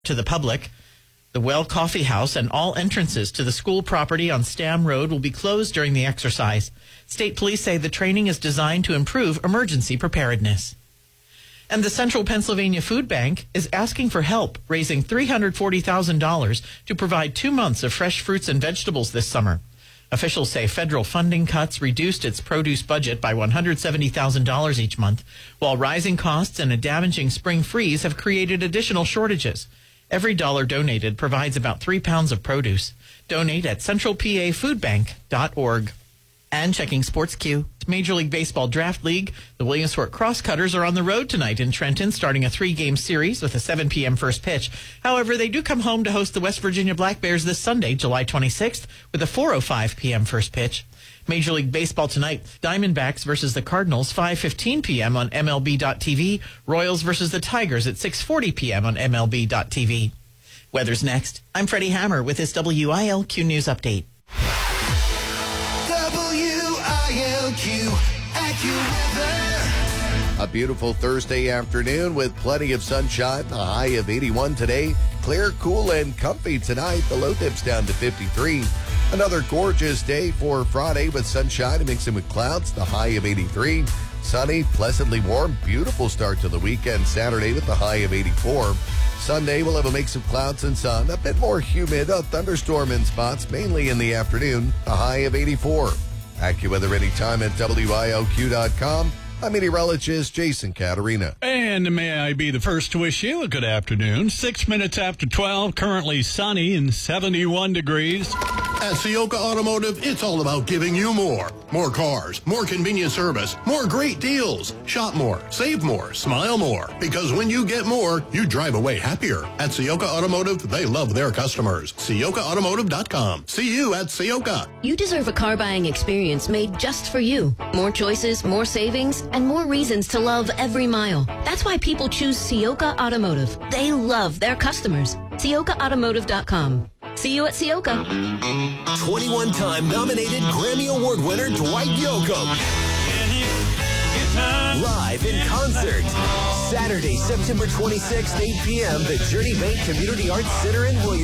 to the public. The Well Coffee House and all entrances to the school property on Stam Road will be closed during the exercise. State police say the training is designed to improve emergency preparedness. And the Central Pennsylvania Food Bank is asking for help, raising $340,000 to provide 2 months of fresh fruits and vegetables this summer. Officials say federal funding cuts reduced its produce budget by $170,000 each month, while rising costs and a damaging spring freeze have created additional shortages. Every dollar donated provides about 3 pounds of produce. Donate at centralpafoodbank.org. And checking Sports Q. Major League Baseball Draft League. The Williamsport Crosscutters are on the road tonight in Trenton, starting a 3-game series with a 7 p.m. first pitch. However, they do come home to host the West Virginia Black Bears this Sunday, July 26th, with a 4:05 p.m. first pitch. Major League Baseball tonight, Diamondbacks versus the Cardinals, 5:15 p.m. on MLB.tv. Royals versus the Tigers at 6:40 p.m. on MLB.tv. Weather's next. I'm Freddie Hammer with this WILQ News Update. WILQ AccuWeather. A beautiful Thursday afternoon with plenty of sunshine. A high of 81 today. Clear, cool, and comfy tonight. The low dips down to 53. Another gorgeous day for Friday with sunshine mixing with clouds. The high of 83. Sunny, pleasantly warm, beautiful start to the weekend. Saturday with the high of 84. Sunday will have a mix of clouds and sun. A bit more humid, a thunderstorm in spots, mainly in the afternoon. A high of 84. AccuWeather anytime at WILQ.com. I'm meteorologist Jason Caterina. And may I be the first to wish you a good afternoon. 6 minutes after 12, currently sunny and 71 degrees. At Ciocca Automotive, it's all about giving you more. More cars, more convenient service, more great deals. Shop more, save more, smile more. Because when you get more, you drive away happier. At Ciocca Automotive, they love their customers. CioccaAutomotive.com. See you at Ciocca. You deserve a car buying experience made just for you. More choices, more savings, and more reasons to love every mile. That's why people choose Ciocca Automotive. They love their customers. CioccaAutomotive.com. See you at Ciocca. 21-time nominated Grammy Award winner Dwight Yoakam. Live in concert. Saturday, September 26th, 8 p.m., the Journey Bank Community Arts Center in Williamsport.